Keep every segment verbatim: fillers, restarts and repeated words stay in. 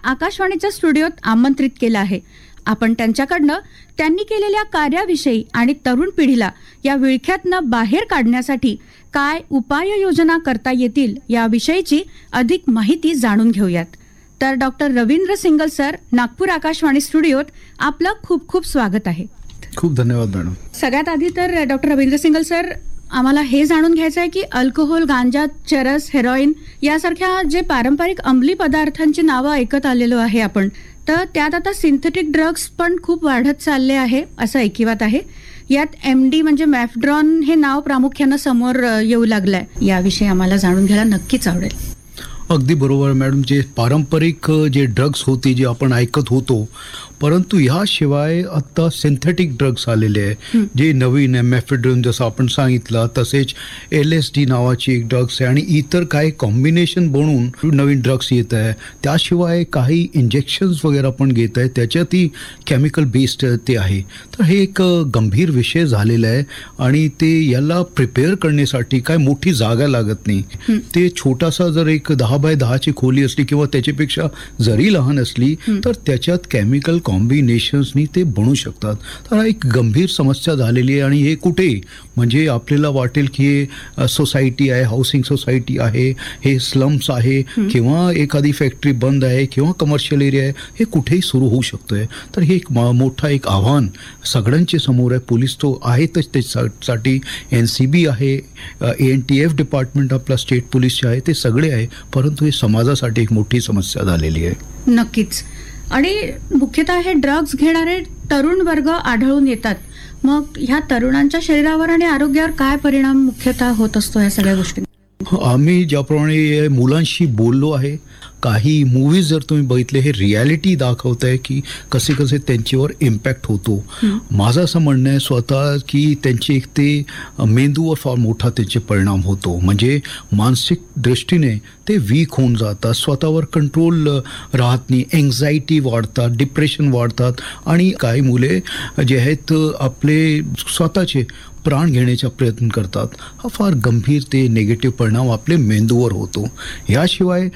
आकाशवाणीच्या स्टुडिओत आमंत्रित केलं आहे. आपण त्यांच्याकडनं त्यांनी केलेल्या कार्याविषयी आणि तरुण पिढीला या विळख्यातनं बाहेर काढण्यासाठी काय उपाययोजना करता येतील याविषयीची अधिक माहिती जाणून घेऊयात. तर doctor Ravindra single sir, Nagpur Akashvani स्टुडिओत आपलं खूप खूप स्वागत आहे. खूप धन्यवाद मॅडम. सगळ्यात आधी तर डॉक्टर रवींद्र सिंगल सर, आम्हाला हे जाणून घ्यायचं आहे की अल्कोहोल, गांजा, चरस, हेरोईन यासारख्या जे पारंपरिक अंमली पदार्थांची नावं ऐकत आलेलो आहे आपण, तर त्यात आता सिंथेटिक ड्रग्स पण खूप वाढत चालले आहे असं ऐकिवात आहे. यात एम डी म्हणजे मॅफड्रॉन हे नाव प्रामुख्यानं समोर येऊ लागलंय. याविषयी आम्हाला जाणून घ्यायला नक्कीच आवडेल. अगदी बरोबर मॅडम. जे पारंपरिक जे ड्रग्स होते जे आपण ऐकत होतो, परंतु ह्याशिवाय आता सिंथेटिक ड्रग्स आलेले आहे जे नवीन आहे. मॅफेड्रोन जसं आपण सांगितलं, तसेच एल एस डी नावाची एक ड्रग्स आहे आणि इतर काही कॉम्बिनेशन बनवून नवीन ड्रग्स येत आहे. त्याशिवाय काही इंजेक्शन्स वगैरे पण घेत आहे, त्याच्यातही केमिकल बेस्ड ते आहे. तर हे एक गंभीर विषय झालेला आहे आणि ते याला प्रिपेअर करण्यासाठी काय मोठी जागा लागत नाही. ते छोटासा जर एक दहा बाय दहाची खोली असली किंवा त्याच्यापेक्षा जरी लहान असली तर त्याच्यात केमिकल कॉम्बिनेशन्सनी ते बनू शकतात. तर हा एक गंभीर समस्या झालेली आहे आणि हे कुठे म्हणजे आपल्याला वाटेल की हे सोसायटी आहे, हाऊसिंग सोसायटी आहे, हे स्लम्स आहे किंवा एखादी फॅक्टरी बंद आहे किंवा कमर्शियल एरिया आहे, हे कुठेही सुरू होऊ शकतोय. तर हे एक मोठा एक आव्हान सगळ्यांच्या समोर आहे. पोलीस तो आहेतच त्याच्यासाठी, एन सी बी आहे, A N T F department आपला स्टेट पोलीसचे आहे, ते सगळे आहे. परंतु हे समाजासाठी एक मोठी समस्या झालेली आहे. नक्कीच. आणि मुख्यतः हे ड्रग्ज घेणारे तरुण वर्ग आढळून येतात. मग ह्या तरुणांच्या शरीरावर आणि आरोग्यावर काय परिणाम मुख्यतः होत असतो या सगळ्या गोष्टी? आम्ही ज्याप्रमाणे मुलांशी बोललो आहे, काही मूवीज जर तुम्ही बघितले, हे रियालिटी दाखवत आहे की कसे कसे त्यांच्यावर इम्पॅक्ट होतो. माझं असं म्हणणं आहे स्वतः की त्यांचे एक ते मेंदूवर फार मोठा त्यांचे परिणाम होतो. म्हणजे मानसिक दृष्टीने ते वीक होऊन जातात, स्वतःवर कंट्रोल राहत नाही, एन्झायटी वाढतात, डिप्रेशन वाढतात आणि काही मुले जे आहेत आपले स्वतःचे प्राण घेण्याचा प्रयत्न करतात. हा फार गंभीर ते निगेटिव्ह परिणाम आपले मेंदूवर होतो. याशिवाय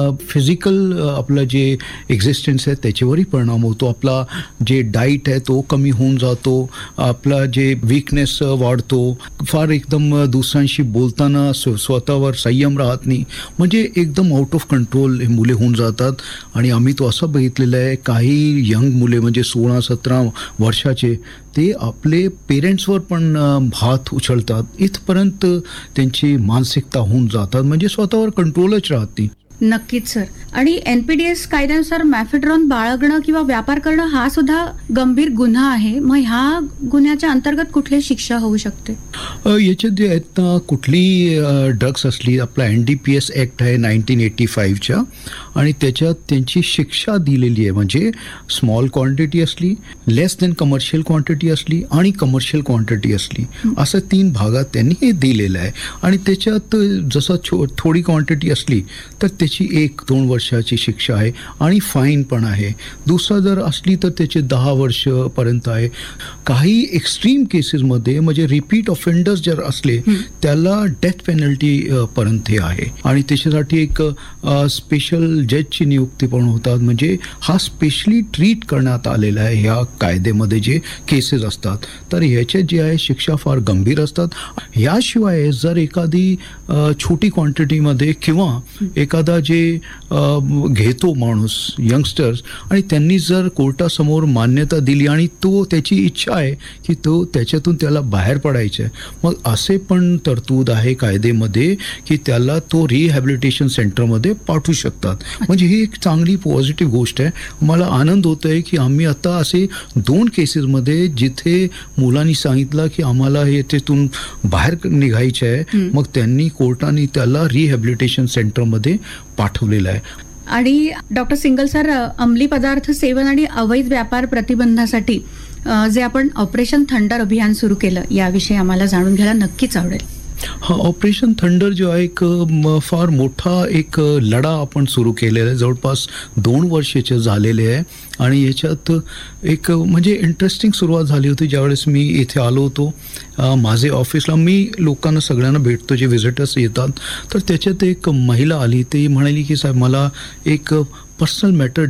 फिजिकल आपलं जे एक्झिस्टन्स आहे त्याच्यावरही परिणाम होतो. आपला जे डाईट आहे तो कमी होऊन जातो, आपला जे वीकनेस वाढतो, फार एकदम दुसऱ्यांशी बोलताना स्वतःवर संयम राहत नाही, म्हणजे एकदम आउट ऑफ कंट्रोल हे मुले होऊन जातात. आणि आम्ही तो असं बघितलेलं आहे, काही यंग मुले म्हणजे सोळा सतरा वर्षाचे ते आपले पेरेंट्सवर पण भात उचलतात, इथपर्यंत त्यांची मानसिकता होऊन जातात, म्हणजे स्वतःवर कंट्रोलच राहते. नक्कीच सर. आणि एन पी डी एस कायद्यानुसार मॅफेड्रॉन बाळगणं किंवा व्यापार करणं हा सुद्धा गंभीर गुन्हा आहे. मग ह्या गुन्ह्याच्या अंतर्गत कुठली शिक्षा होऊ शकते? याच्यात जे आहेत ना, कुठली ड्रग्स असली, आपला N D P S act आहे नाईन्टीन एटी फाईव्हच्या आणि त्याच्यात त्यांची शिक्षा दिलेली आहे. म्हणजे स्मॉल क्वांटिटी असली, लेस देन कमर्शियल क्वांटिटी असली आणि कमर्शियल क्वांटिटी असली, असं तीन भागात त्यांनी हे दिलेलं आहे. आणि त्याच्यात जसं छो थोडी क्वांटिटी असली तर त्याची एक दोन वर्षाची शिक्षा आहे आणि फाईन पण आहे. दुसरा जर असली तर त्याचे दहा वर्षपर्यंत आहे. काही एक्स्ट्रीम केसेसमध्ये म्हणजे रिपीट ऑफेंडर्स जर असले त्याला डेथ पेनल्टी पर्यंत हे आहे. आणि त्याच्यासाठी एक स्पेशल जजची नियुक्ती पण होतात. म्हणजे हा स्पेशली ट्रीट करण्यात आलेला आहे ह्या कायद्यामध्ये जे केसेस असतात. तर ह्याचे जे आहे शिक्षा फार गंभीर असतात. याशिवाय जर एखादी छोटी क्वांटिटीमध्ये किंवा एखादा जे घेतो माणूस, यंगस्टर्स, आणि त्यांनी जर कोर्टासमोर मान्यता दिली आणि तो त्याची इच्छा आहे की तो त्याच्यातून त्याला बाहेर पडायचं आहे, मग असे पण तरतूद आहे कायद्यामध्ये की त्याला तो रिहॅबिलिटेशन सेंटरमध्ये पाठवू शकतात. म्हणजे ही एक चांगली पॉझिटिव्ह गोष्ट आहे. मला आनंद होतो आहे की आम्ही आता असे दोन केसेसमध्ये जिथे मुलांनी सांगितलं की आम्हाला हे त्यातून बाहेर निघायचं आहे, मग त्यांनी कोर्टाने त्याला रिहॅबिलिटेशन सेंटरमध्ये पाठवलेलं आहे. आणि डॉक्टर सिंगल सर, अंमली पदार्थ सेवन आणि अवैध व्यापार प्रतिबंधासाठी जे आपण ऑपरेशन थंडर अभियान सुरू केलं, याविषयी आम्हाला जाणून घ्यायला नक्कीच आवडेल. हा, ऑपरेशन थंडर जो आहे एक फार मोठा एक लढा आपण सुरू केलेला आहे. जवळपास दोन वर्षाचे झालेले आहे आणि याच्यात एक म्हणजे इंटरेस्टिंग सुरुवात झाली होती. ज्यावेळेस मी इथे आलो होतो माझे ऑफिसला, मी लोकांना सगळ्यांना भेटतो जे व्हिजिटर्स येतात, तर त्याच्यात एक महिला आली. ती म्हणाली की साहेब मला एक पर्सनल मॅटर